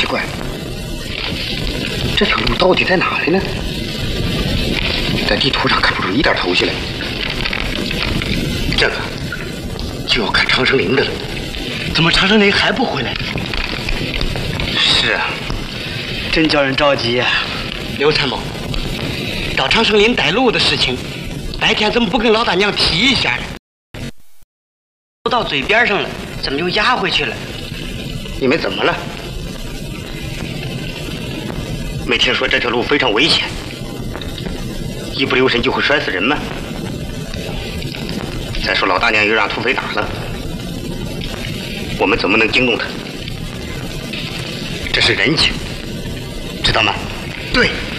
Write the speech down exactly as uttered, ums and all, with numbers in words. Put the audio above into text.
奇怪，这条路到底在哪里呢？在地图上看不出一点头绪来。这个就要看长生林的了。 怎么长生林还不回来？ 是啊， 真叫人着急呀、啊！刘参谋，找长生林带路的事情，白天怎么不跟老大娘提一下呢？都到嘴边上了，怎么就压回去了？ 你们怎么了？没听说这条路非常危险，一不留神就会摔死人吗？再说老大娘又让土匪打了，我们怎么能惊动她？这是人情，知道吗？ 对。